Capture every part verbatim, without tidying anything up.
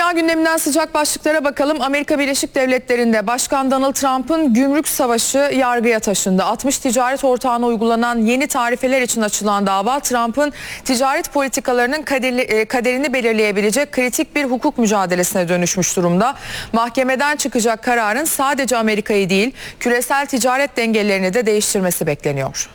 Dünya gündeminden sıcak başlıklara bakalım. Amerika Birleşik Devletleri'nde Başkan Donald Trump'ın gümrük savaşı yargıya taşındı. altmış ticaret ortağına uygulanan yeni tarifeler için açılan dava, Trump'ın ticaret politikalarının kaderi, kaderini belirleyebilecek kritik bir hukuk mücadelesine dönüşmüş durumda. Mahkemeden çıkacak kararın sadece Amerika'yı değil, küresel ticaret dengelerini de değiştirmesi bekleniyor.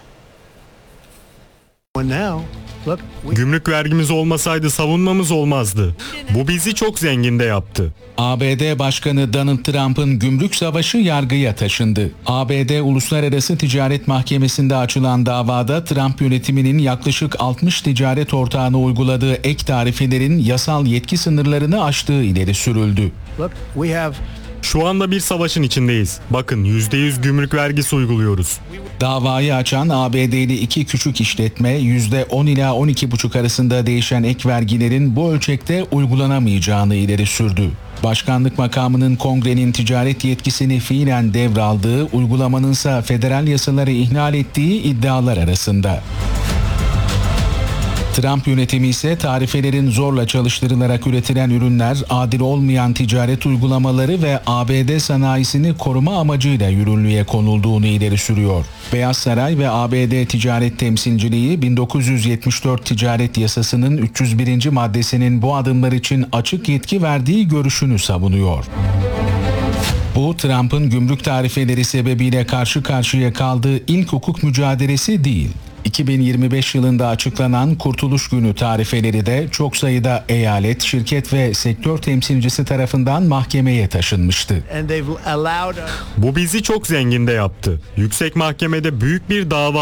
Gümrük vergimiz olmasaydı savunmamız olmazdı. Bu bizi çok zengin de yaptı. A B D Başkanı Donald Trump'ın gümrük savaşı yargıya taşındı. A B D Uluslararası Ticaret Mahkemesi'nde açılan davada Trump yönetiminin yaklaşık altmış ticaret ortağına uyguladığı ek tarifelerin yasal yetki sınırlarını aştığı ileri sürüldü. Şu anda bir savaşın içindeyiz. Bakın yüzde yüz gümrük vergisi uyguluyoruz. Davayı açan A B D'li iki küçük işletme yüzde on ila on iki buçuk arasında değişen ek vergilerin bu ölçekte uygulanamayacağını ileri sürdü. Başkanlık makamının kongrenin ticaret yetkisini fiilen devraldığı, uygulamanınsa federal yasaları ihlal ettiği iddialar arasında. Trump yönetimi ise tarifelerin zorla çalıştırılarak üretilen ürünler, adil olmayan ticaret uygulamaları ve A B D sanayisini koruma amacıyla yürürlüğe konulduğunu ileri sürüyor. Beyaz Saray ve A B D Ticaret Temsilciliği bin dokuz yüz yetmiş dört Ticaret Yasası'nın üç yüz birinci maddesinin bu adımlar için açık yetki verdiği görüşünü savunuyor. Bu, Trump'ın gümrük tarifeleri sebebiyle karşı karşıya kaldığı ilk hukuk mücadelesi değil. iki bin yirmi beş yılında açıklanan Kurtuluş Günü tarifeleri de çok sayıda eyalet, şirket ve sektör temsilcisi tarafından mahkemeye taşınmıştı. Bu bizi çok zengin de yaptı. Yüksek Mahkemede büyük bir dava